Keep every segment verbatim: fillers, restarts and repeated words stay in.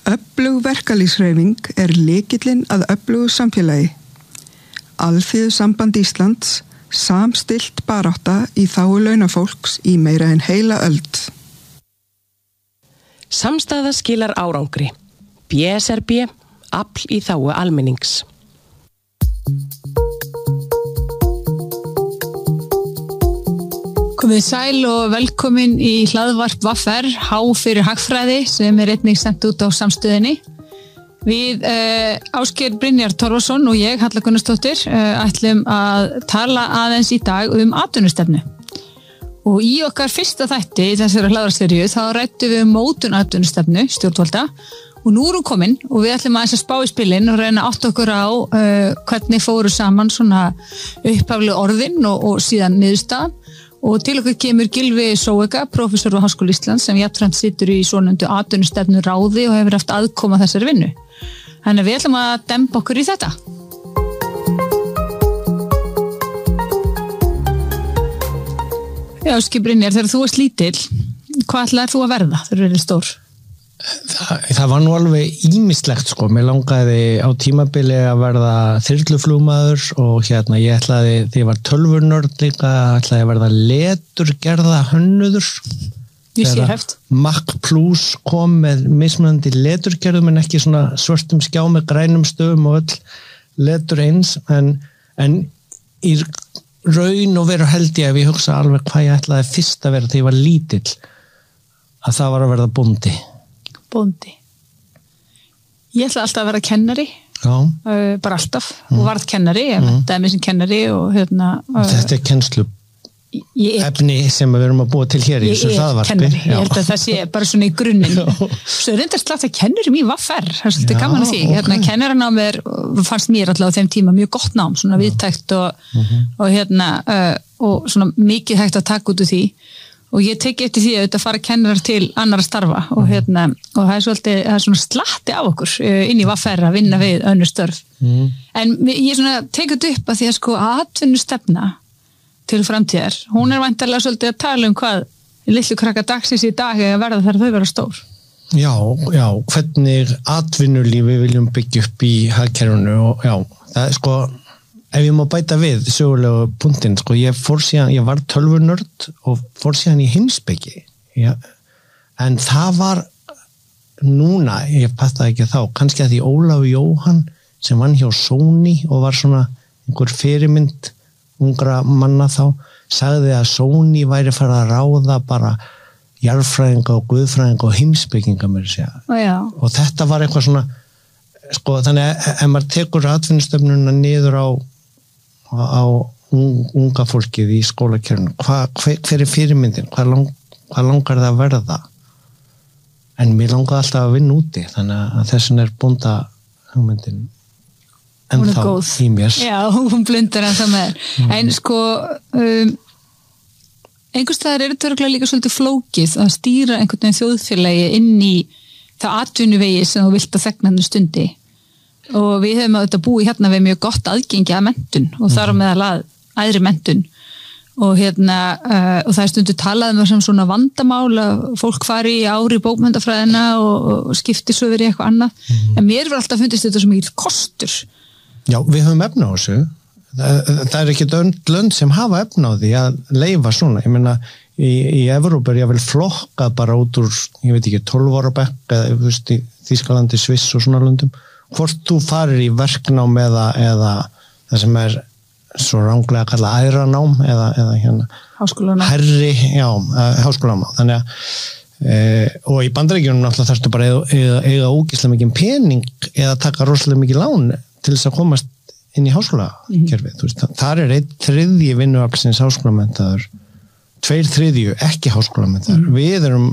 Öflug verkalýðshreyfing er lykillinn að öflugu samfélagi. Alþýðusamband Íslands, samstillt barátta í þágu launafólks í meira en heila öld. Samstaða skilar árangri. B S R B, afl í þágu almennings. Komið sæl og velkomin í hlaðvarp V R, H fyrir hagfræði, sem er einnig sent út á samstöðinni. Við uh, Ásgeir Brynjar Torfason og ég, Halla Gunnarsdóttir, uh, ætlum að tala aðeins í dag um atvinnustefnu. Og í okkar fyrsta þætti í þessari hlaðvarpsseríu þá ræddum við um mótun atvinnustefnu stjórnvalda og nú erum komin og við ætlum aðeins að spá í spilin og reyna að átta okkur á uh, hvernig fóru saman svona upphaflegu orðin og, og síðan niðurstaðan. Og til okkur kemur Gylfi Sóeka, prófessor á Háskóla Íslands, sem jafnframt situr í svonefndu atvinnustefnu ráði og hefur haft aðkoma að þessari vinnu. Þannig að við ætlum að demba okkur í þetta. Já, Ásgeir Brynjar, þegar þú varst lítill, hvað ætlaðir þú að verða þegar þú verður stór? Það, það var nú alveg ýmislegt sko, mér langaði á tímabili að verða þyrluflugmaður og hérna ég ætlaði, þegar ég var tölvunörd líka, ætlaði að verða leturgerða hönnuður. Ég sé hæft. Mac Plus kom með mismunandi leturgerðum en ekki svona svörtum skjá með grænum stöfum og öll letur eins, en, en í raun og veru held ég ef ég hugsa alveg hvað ég ætlaði fyrst að vera þegar ég var lítill, að það var að verða bóndi. Bóndi. Ég ætla alltaf að vera kennari, uh, bara alltaf, mm. og varð kennari, ég mm. mentaði mig sem kennari og hérna... Uh, Þetta er kennslu er, efni sem við erum að búa til hér í þessu hlaðvarpi. Ég er kennari, ég held að það sé bara svona í grunninn. Svo reyndar slátt að kennurum í V R, það er svolítið gaman að því. Okay. Hérna, kennaranámi er, fannst mér alltaf á þeim tíma mjög gott nám, svona viðtækt og, mm-hmm. og hérna, uh, og svona mikið hægt að taka út úr því. Og ég teki eftir því að þetta fara kennarar til annara starfa og hérna, og það er svolítið, það er svona slatti af okkur inn í V R að vinna við önnur störf. Mm. En ég svona tekið upp að því að sko atvinnustefna til framtíðar, hún er væntanlega svolítið að tala um hvað litlu krakka dagsins í dag er að verða þegar þau vera stór. Já, já, hvernig atvinnulífi viljum byggja upp í hagkerfinu og já, það er sko, ef ég má bæta við sögulegu punktinn, sko, ég fór síðan, ég var tölvunörd og fór síðan í heimspeki. Já. En það var núna, ég pattaði ekki þá, kannski að því Ólafur Jóhann sem vann hjá Sony og var svona einhver fyrirmynd ungra manna þá, sagði að Sony væri farið að ráða bara jarðfræðinga og guðfræðinga og heimspekinga mér segja. Já. Og þetta var eitthvað svona, sko, þannig að ef maður tekur atvinnustefnuna niður á á unga fólkið í skólakerfinu, hva, hver, hver er fyrirmyndin, hvað, lang, hvað langar það að verða? En mér langar alltaf að vinna úti, þannig að þessin er bónda hugmyndin en þá góð í mér. Já, hún blundar en það með. Mm. En sko, um, einhvers staðar er þetta örgulega líka svolítið flókið að stýra einhvern veginn þjóðfélagi inn í það atvinnuvegi sem þú vilt að þegna henni stundi. Og við höfum auðvitað búið hérna við mjög gott aðgengi að menntun og þar á meðal að æðri menntun og hérna uh, og það er stundu talað um sem svona vandamál að fólk fari í ári í bókmenntafræðina og, og skipti svo verið eitthvað annað, mm. en mér var alltaf fundist þetta svo mikið kostur. Já, við höfum efna á þessu, það, það er ekki lönd sem hafa efna á því að leyfa svona, ég meina í, í Evrópu er ég vel flokkað bara út úr, ég veit ekki, tólf ára bekk eða þú veist í Þýskalandi, Sviss og svona löndum, hvort þú farir í verknám eða, eða það sem er svo ranglega að kalla æðranám eða, eða hérna háskólanám. Herri, já, háskólanám. Þannig að e, og í Bandaríkjunum náttúrulega þarftu bara eiga, eiga, eiga ógeðslega mikið pening eða taka rosalega mikið lán til þess að komast inn í háskólakerfið. Mm. Þú veist, þar er einn þriðji vinnuaflsins háskólamenntaður, tveir þriðju ekki háskólamenntaður. Mm. Við erum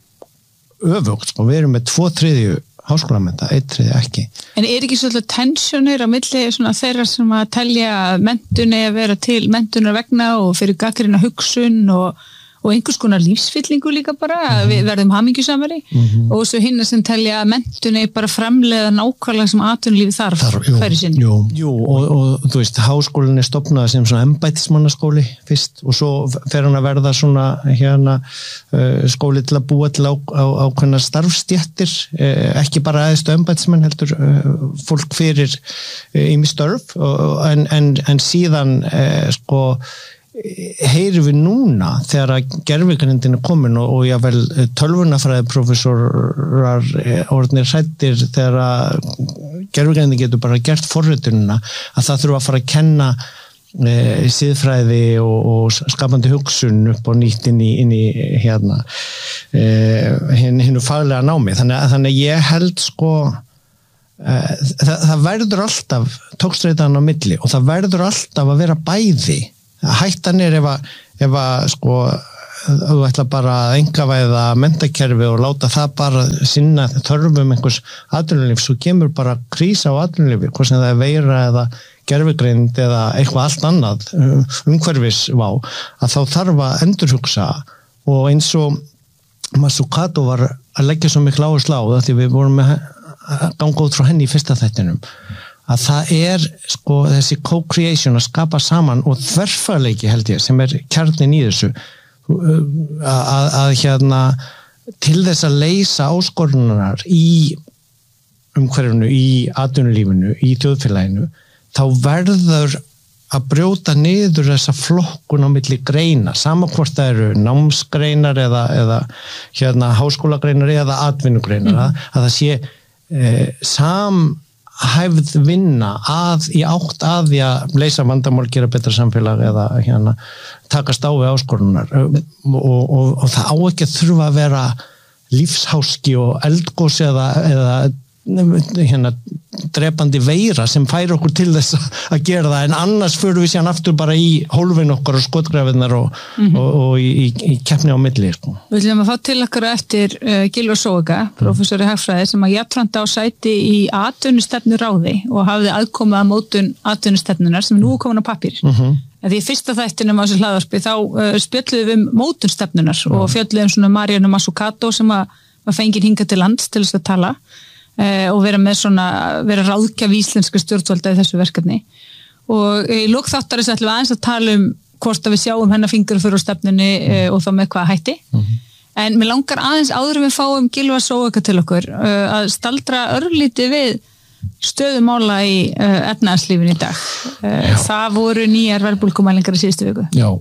öfugt, sko, við erum með tvo þriðju háskólamennta, eitrið ekki. En er ekki svolítið tensjónir á milli svona þeirra sem að telja menntun eða vera til menntunar vegna og fyrir gagnrýna hugsun og, og einhvers konar lífsfyllingu líka bara, að við verðum hamingjusamari mm-hmm. og svo hinna sem telja að menntun er bara framleiða nákvæmlega sem atvinnulífi þarf, þarf hverju sinni. Jú, jú og, og þú veist, háskólinn er stofnað sem svona embættismannaskóli fyrst og svo fer hann að verða svona hérna uh, skóli til að búa til á, á, ákveðna starfstjettir, uh, ekki bara aðeistu embættismenn heldur uh, fólk fyrir ýmis uh, störf og, en, en, en síðan uh, sko heyrum við núna þegar að gervigrindin er komin og, og jável tölvunafræði professorar orðnir hræddir þegar að gervigrindin getur bara gert forritunina að það þurfa að fara að kenna e, siðfræði og, og skapandi hugsun upp og nýtt inn í, inn í hérna e, hinn, hinnu faglega námi þannig að, þannig að ég held sko e, það, það verður alltaf tókstreitan á milli og það verður alltaf að vera bæði hættan er ef að, ef að sko, þú ætla bara að engavæða menntakerfi og láta það bara sinna þörfum einhvers atvinnulífs svo kemur bara krísa á atvinnulífi hvort sem það er veira eða gervigreind eða eitthvað allt annað umhverfisvá að þá þarf að endurhugsa og eins og Mazzucato var að leggja svo miklu áherslu á það því við vorum með að ganga út frá henni í fyrsta þættinum að það er sko þessi co-creation að skapa saman og þverfagleiki held ég sem er kjarnin í þessu að, að hérna til þess að leysa áskorunar í umhverfinu, í atvinnulífinu, í þjóðfélaginu þá verður að brjóta niður þessa flokkun á milli greina, sama hvort það eru námsgreinar eða, eða hérna háskólagreinar eða atvinnugreinar mm. að, að það sé eh, sam hæfð vinna að í átt að því að leysa vandamál, gera betra samfélag eða hérna takast á við áskorunar og, og, og það á ekki að þurfa að vera lífsháski og eldgos eða, eða hérna drepandi veira sem færi okkur til þess að gera það en annars fyrir við síðan aftur bara í hólfin okkar og skotgrafinnar og, mm-hmm. og, og í, í, í keppni á milli sko. Við viljum að fá til okkar eftir uh, Gylfa Zoëga, professor í hagfræði sem að jafnframt á sæti í atvinnustefnuráði og hafði aðkomið að mótun atvinnustefnunar sem nú er komin á pappír. Mm-hmm. Því í fyrsta þættinum á þessu hlaðvarpi þá uh, spjöllum við um mótunstefnunar mm-hmm. og fjöllum um svona Marianu Mazzucato sem að, að fengir hingað til lands til þess að tala og vera með svona, vera ráðgjaf íslenska stjórnvalda í þessu verkefni og í lok þáttarins ætlum við aðeins að tala um hvort að við sjáum hennar fingur fyrir á stefnunni mm. og þá með hvað hætti mm-hmm. en mér langar aðeins áður við fáum Gylfa Zoëga til okkur að staldra örlítið við stöðumála í efnahagslífinu í dag Já. Það voru nýjar verðbólgumælingar í síðustu viku Já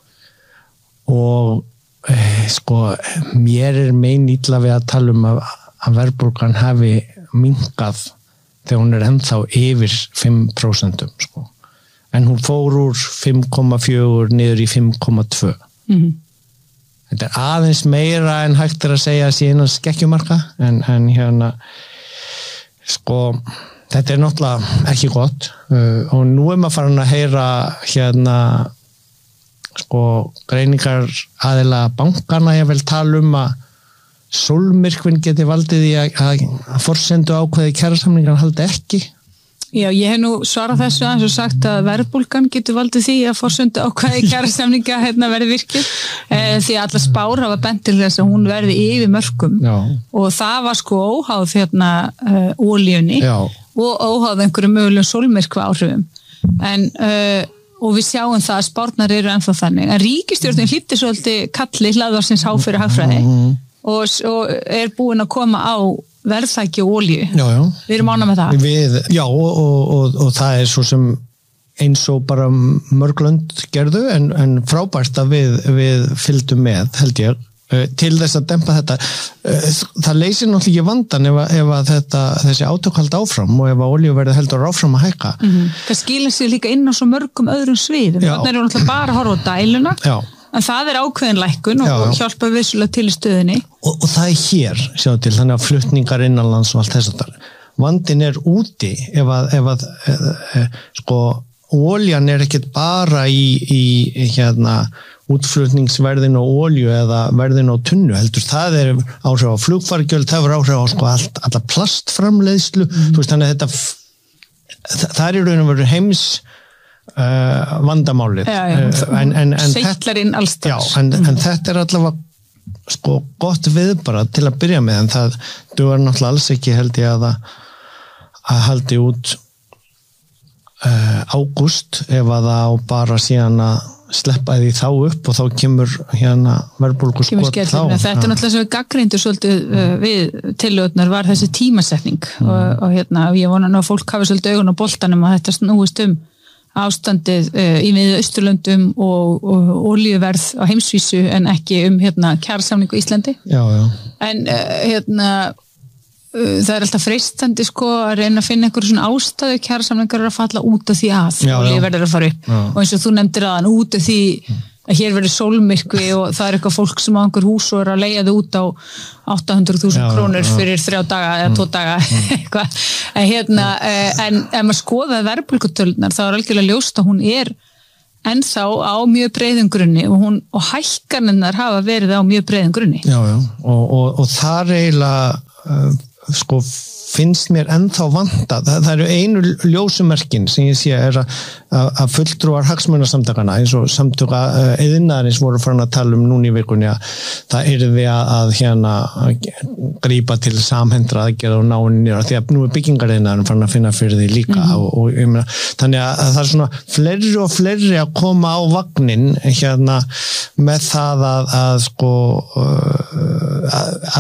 og eh, sko mér er mein illa við að tala um að að verðbólgan hafi minnkað þegar hún er ennþá yfir fimm prósent sko. En hún fór úr fimm komma fjögur niður í fimm komma tvö. Mm-hmm. Þetta er aðeins meira en hægt er að segja að sé innan skekkjumarka en, en hérna sko þetta er náttúrulega ekki gott uh, og nú er maður farin að heyra hérna sko greiningar aðila bankana ég vil tala um að sólmyrkvinn geti valdið í að, að, að forsendu ákveði kjarasamningar haldi ekki? Já, ég hef nú svarað þessu aðeins og sagt að verðbólgan getur valdið því að forsendu ákveði kjarasamningar hérna verði virkið e, því að alla spár hafa bent til þess að hún verði yfir mörkum Já. Og það var sko óháð hérna uh, ólíunni Já. Og óháð einhverju mögulegum sólmyrkva áhrifum en uh, og við sjáum það að spárnar eru ennþá þannig en ríkisstjórnin hlýtti svolítið kalli hlaðvarsins há fyrir hagfræði mm-hmm. Og, og er búin að koma á verðþæki og olíu. Já, já. Við erum ánað með það. Við, já, og, og, og það er svo sem eins og bara mörglönd gerðu, en, en frábært að við, við fylgdum með, held ég, til þess að dempa þetta. Það leysir náttúrulega ekki vandan ef, ef að þetta, þessi átök haldi áfram og ef að olíu verði heldur áfram að hækka. Mm-hmm. Það skilur sig líka inn á svo mörgum öðrum sviðum. Þannig er náttúrulega bara að horfa á dæluna. Já. En það er ákveðin lækkun og, og hjálpa vissulega til í stöðinni. Og, og það er hér, sjáðu til, þannig að flutningar innanlands og allt þess að það. Vandinn er úti ef að, ef að e, e, sko, oljan er ekkert bara í, í hérna, útflutningsverðin og olju eða verðin og tunnu, heldur það er áhrif á flugfargjöld, það er áhrif á sko, allt, alla plastframleiðslu, mm. þú veist, þannig að þetta, það er í raun og veru heims uh, vandamálið já, já. en, en, en seitlar inn allstans já, en, en þetta er allavega sko gott viðbara til að byrja með en það dugar náttúrulega alls ekki held ég að að haldi út uh, ágúst ef að það á bara síðan að sleppa því þá upp og þá kemur hérna verðbólgu skot þá. Þetta er náttúrulega sem við gaggreindu svolítið uh, við tillögurnar var þessi tímasetning mm. og, og hérna ég vona nú að fólk hafi svolítið augun á boltanum að þetta snúist um ástandið uh, í miðju Austurlöndum og, og olíuverð á heimsvísu en ekki um hérna kjarasamningu í Íslandi. Já, já. En uh, hérna það er alltaf freistandi sko að reyna að finna einhverju svona ástæðu kjarasamningar að falla út af því að olíuverð er að fara upp já. Og eins og þú nefndir aðan út af því að hér verður sólmyrkvi og það er eitthvað fólk sem á einhver hús og er að leigja þau út á átta hundruð þúsund krónur já. Fyrir þrjá daga eða tvo daga eitthvað en hérna en ef maður skoða verðbólgutölunar þá er algjörlega ljóst að hún er ennþá á mjög breiðum grunni og, hún, og hækkanirnar hafa verið á mjög breiðum grunni já, já. Og, og, og það er eiginlega uh, sko finnst mér ennþá vanta það, það eru einu ljósumerkin sem ég sé er að, að fulltrúar hagsmunasamtakana eins og samtöka iðnaðarins voru farin að tala um núna í vikunni að það yrði að, að hérna að grípa til samhendra aðgerða og náinir því að nú er byggingariðnaðurinn farin að finna fyrir því líka mm-hmm. og, og ég meina þannig að, að það er svona fleiri og fleiri að koma á vagnin hérna með það að, að sko að